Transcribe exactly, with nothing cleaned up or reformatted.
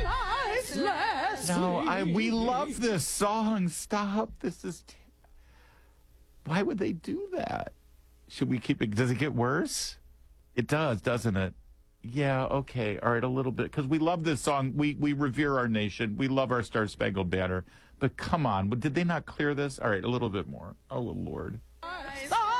No, I we love this song. Stop. This is. T- Why would they do that? Should we keep it? Does it get worse? It does, doesn't it? Yeah. Okay. All right. A little bit because we love this song. We we revere our nation. We love our Star Spangled Banner. But come on, did they not clear this? All right. A little bit more. Oh Lord.